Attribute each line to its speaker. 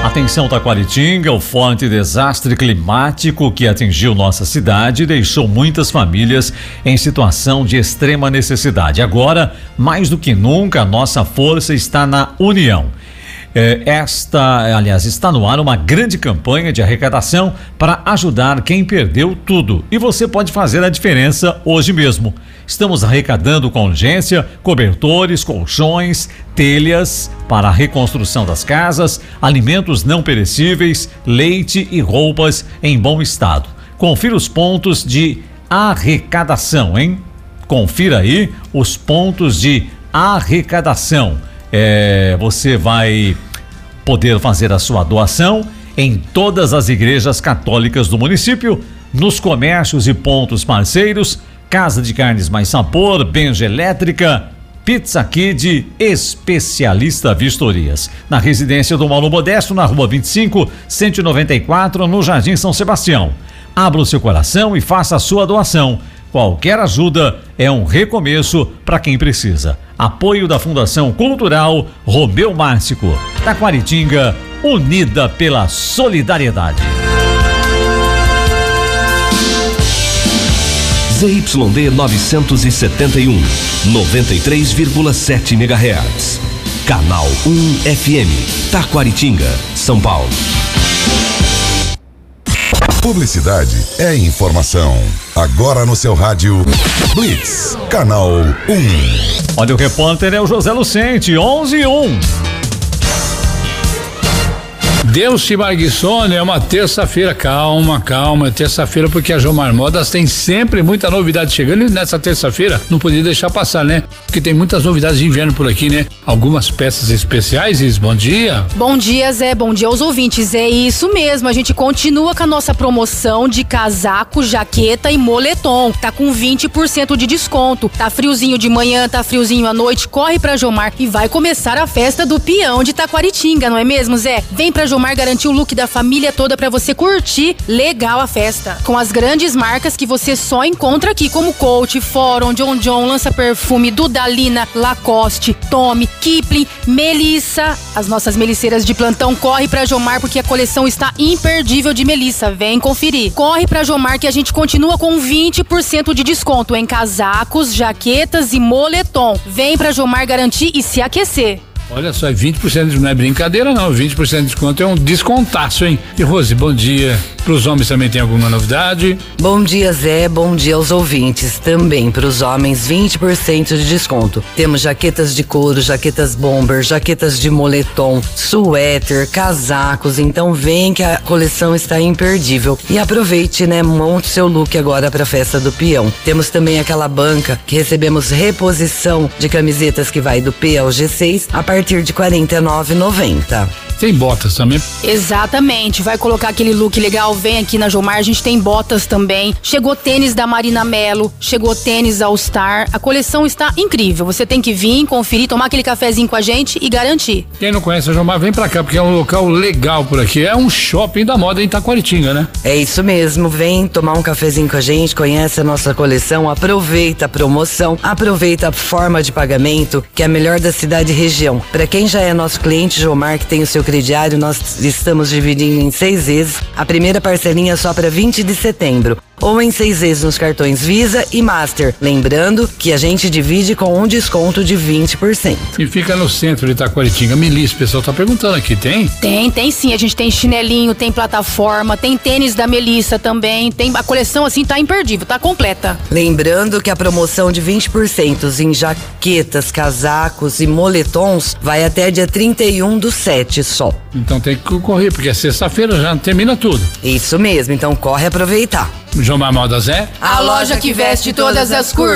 Speaker 1: Atenção Taquaritinga, o forte desastre climático que atingiu nossa cidade deixou muitas famílias em situação de extrema necessidade. Agora, mais do que nunca, a nossa força está na união. Está no ar uma grande campanha de arrecadação para ajudar quem perdeu tudo. E você pode fazer a diferença hoje mesmo. Estamos arrecadando com urgência cobertores, colchões, telhas para a reconstrução das casas, alimentos não perecíveis, leite e roupas em bom estado. Confira os pontos de arrecadação, hein? Confira aí os pontos de arrecadação. Você vai poder fazer a sua doação em todas as igrejas católicas do município, nos comércios e pontos parceiros, Casa de Carnes Mais Sabor, Benja Elétrica, Pizza Kid, Especialista Vistorias. Na residência do Mauro Modesto, na Rua 25, 194, no Jardim São Sebastião. Abra o seu coração e faça a sua doação. Qualquer ajuda é um recomeço para quem precisa. Apoio da Fundação Cultural Romeu Márcico. Taquaritinga, unida pela solidariedade.
Speaker 2: ZYD 971, 93,7 MHz. Canal 1 FM, Taquaritinga, São Paulo.
Speaker 3: Publicidade é informação. Agora no seu rádio, Blitz, Canal 1.
Speaker 1: Olha, o repórter é o José Lucente, 11:01.
Speaker 4: Deus-te Marguissone, é uma terça-feira, calma, é terça-feira porque a Jomar Modas tem sempre muita novidade chegando e nessa terça-feira não podia deixar passar, né? Porque tem muitas novidades de inverno por aqui, né? Algumas peças especiais, Is, bom dia.
Speaker 5: Bom dia, Zé, bom dia aos ouvintes, é isso mesmo, a gente continua com a nossa promoção de casaco, jaqueta e moletom, tá com 20% de desconto, tá friozinho de manhã, tá friozinho à noite, corre pra Jomar e vai começar a festa do peão de Taquaritinga, não é mesmo, Zé? Vem pra Jomar garantir o look da família toda pra você curtir legal a festa. Com as grandes marcas que você só encontra aqui, como Coach, Forum, John, Lança Perfume, Dudalina, Lacoste, Tommy, Kipling, Melissa. As nossas meliceiras de plantão, corre pra Jomar porque a coleção está imperdível de Melissa. Vem conferir. Corre pra Jomar que a gente continua com 20% de desconto em casacos, jaquetas e moletom. Vem pra Jomar garantir e se aquecer.
Speaker 4: Olha só, 20% não é brincadeira não, 20% de desconto é um descontaço, hein? E Rose, bom dia. Pros homens também tem alguma novidade?
Speaker 6: Bom dia, Zé, bom dia aos ouvintes. Também pros homens 20% de desconto. Temos jaquetas de couro, jaquetas bomber, jaquetas de moletom, suéter, casacos, então vem que a coleção está imperdível. E aproveite, né, monte seu look agora pra festa do peão. Temos também aquela banca que recebemos reposição de camisetas que vai do P ao G6 a partir de R$ 49,90.
Speaker 4: Tem botas também?
Speaker 5: Exatamente, vai colocar aquele look legal, vem aqui na Jomar, a gente tem botas também, chegou tênis da Marina Mello, chegou tênis All Star, a coleção está incrível, você tem que vir, conferir, tomar aquele cafezinho com a gente e garantir.
Speaker 4: Quem não conhece a Jomar, vem pra cá, porque é um local legal por aqui, é um shopping da moda em Taquaritinga, né?
Speaker 6: É isso mesmo, vem tomar um cafezinho com a gente, conhece a nossa coleção, aproveita a promoção, aproveita a forma de pagamento, que é a melhor da cidade e região. Pra quem já é nosso cliente Jomar, que tem o seu crediário, nós estamos dividindo em 6 vezes. A primeira parcelinha só para 20 de setembro. Ou em 6 vezes nos cartões Visa e Master. Lembrando que a gente divide com um desconto de 20%.
Speaker 4: E fica no centro de Taquaritinga. Melissa, o pessoal tá perguntando aqui, tem?
Speaker 5: Tem sim. A gente tem chinelinho, tem plataforma, tem tênis da Melissa também. Tem a coleção assim, tá imperdível, tá completa.
Speaker 6: Lembrando que a promoção de 20% em jaquetas, casacos e moletons vai até dia 31/7 só.
Speaker 4: Então tem que correr, porque é sexta-feira, já termina tudo.
Speaker 6: Isso mesmo, então corre aproveitar.
Speaker 4: Jomar Modas é
Speaker 5: a loja que veste todas as cores.